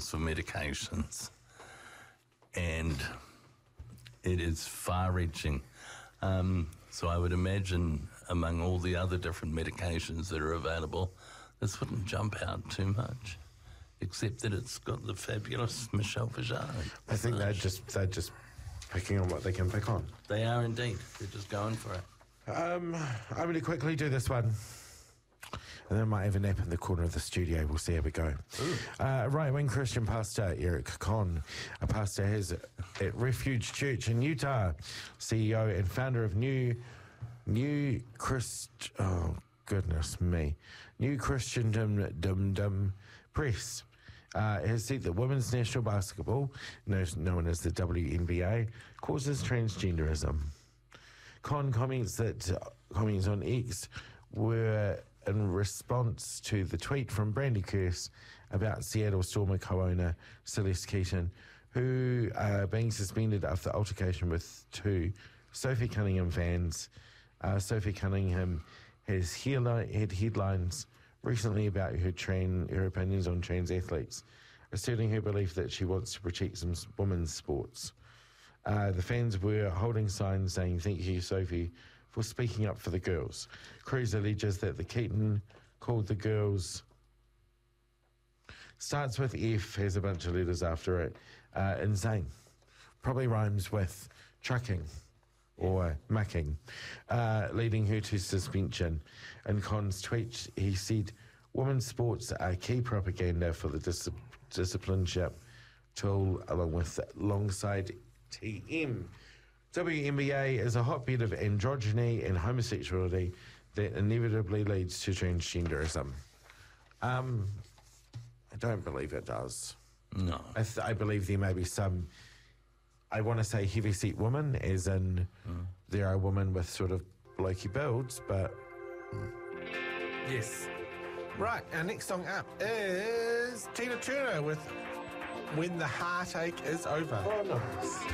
labels for medications, and it is far-reaching. So I would imagine among all the other different medications that are available, this wouldn't jump out too much, except that it's got the fabulous Michelle Visage. I think they're just picking on what they can pick on. They are indeed. They're just going for it. I'm going to quickly do this one. And then I might have a nap in the corner of the studio. We'll see how we go. Right-wing Christian pastor Eric Conn, a pastor at Refuge Church in Utah, CEO and founder of New Christendom Press, has said that women's national basketball, known as the WNBA, causes transgenderism. Conn comments on X were in response to the tweet from Brandy Curse about Seattle Stormer co-owner Celeste Keaton, who are being suspended after altercation with two Sophie Cunningham fans. Sophie Cunningham has had headlines recently about her opinions on trans athletes, asserting her belief that she wants to protect some women's sports. The fans were holding signs saying, "Thank you, Sophie, for speaking up for the girls." Cruz alleges that the Keaton called the girls, starts with F, has a bunch of letters after it, insane. Probably rhymes with trucking or mucking, leading her to suspension. In Conn's tweet, he said, "Women's sports are key propaganda for the discipleship tool alongside TM. WNBA is a hotbed of androgyny and homosexuality that inevitably leads to transgenderism." I don't believe it does. No. I believe there may be some, I want to say heavy-set women, as in there are women with sort of blokey builds, but... Yes. Right, our next song up is Tina Turner with When the Heartache is Over. Oh, nice.